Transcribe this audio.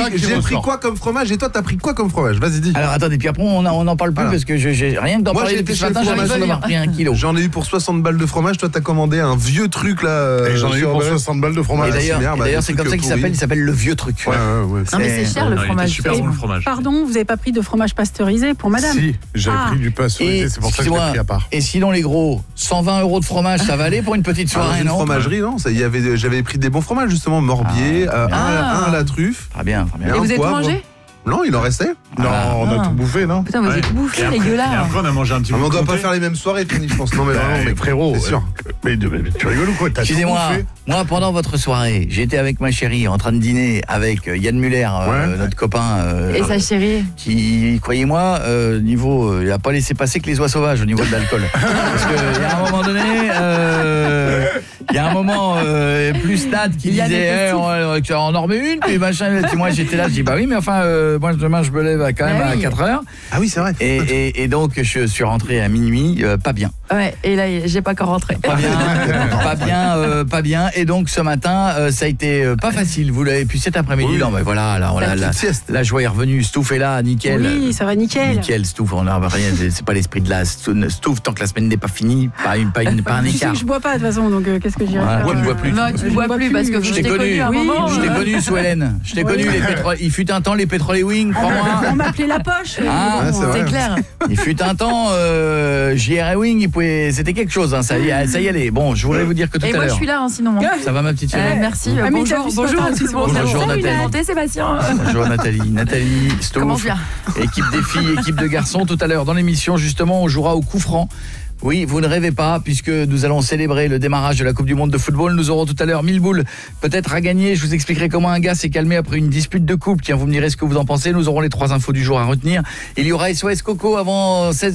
j'ai pris quoi comme fromage et toi t'as pris quoi comme fromage? Vas-y, dis. Alors attendez, puis après on n'en parle plus parce que j'ai rien que d'en parler depuis ce matin, j'ai l'impression d'avoir pris 1 kilo. J'en ai eu pour 60 balles de fromage, toi t'as commandé un vieux truc là. Et j'en ai eu pour 60 balles de fromage. Et d'ailleurs c'est comme ça qu'il s'appelle le vieux truc. Non mais c'est cher le fromage. Super bon le fromage. Pardon, vous n'avez pas pris de fromage pasteurisé pour madame? Si, j'avais pris du pasteurisé, c'est pour ça que je l'ai pris à part. Et sinon les gros, 120 € de fromage, ça va aller pour une petite soirée, non? Une fromagerie, non? J'avais pris des bons fromages justement, Morbier, un à la truffe. Très bien. Et vous avez tout mangé? Non, il en restait. Non, on a tout bouffé, non? Putain, vous avez tout bouffé, les gueulards. Et après, on a mangé un petit peu. On doit pas faire les mêmes soirées, Tony, je pense. Non, mais vraiment, mais frérot, c'est sûr. Mais tu rigoles ou quoi? Excusez-moi, moi pendant votre soirée, j'étais avec ma chérie en train de dîner avec Yann Muller, notre copain. Et sa chérie. Qui, croyez-moi, niveau, il a pas laissé passer que les oies sauvages au niveau de l'alcool. Parce qu'il y a un moment donné, il y a un moment plus stade qui disait on en remet une, puis machin. Moi j'étais là, je dis bah oui, mais enfin moi demain je me lève quand même à 4h. Ah oui, c'est vrai. Et donc je suis rentré à minuit, pas bien. Ouais, et là j'ai pas encore rentré. Pas bien. Et donc ce matin, ça a été pas facile. Vous l'avez puis cet après-midi, non mais voilà, là, la joie est revenue. Stouff est là, nickel. Oui, ça va nickel. Nickel, Stouff, on n'a rien. C'est pas l'esprit de la Stouff tant que la semaine n'est pas finie, pas un écart. Tu sais que je bois pas de toute façon, donc qu'est-ce que j'irais faire? Moi, je bois plus. Non, tu bois plus parce que je t'ai connu à un moment. Je t'ai connu sous Hélène. Je t'ai connu il fut un temps les pétroliers wing, crois-moi. On m'appelait la poche. C'est clair. Il fut un temps JR Wing, c'était quelque chose, hein, ça y allait. Bon, je voulais vous dire que tout à l'heure. Et moi je suis là sinon. Ça va ma petite chérie? Merci. Bonjour à tout le monde. Bonjour Nathalie. Montez Sébastien. Bonjour Nathalie Stouff. Équipe des filles, équipe de garçons. Tout à l'heure dans l'émission, justement, on jouera au coup franc. Oui, vous ne rêvez pas, puisque nous allons célébrer le démarrage de la Coupe du Monde de football. Nous aurons tout à l'heure 1000 boules peut-être à gagner. Je vous expliquerai comment un gars s'est calmé après une dispute de couple. Tiens, vous me direz ce que vous en pensez. Nous aurons les 3 infos du jour à retenir. Il y aura SOS Coco avant 16h.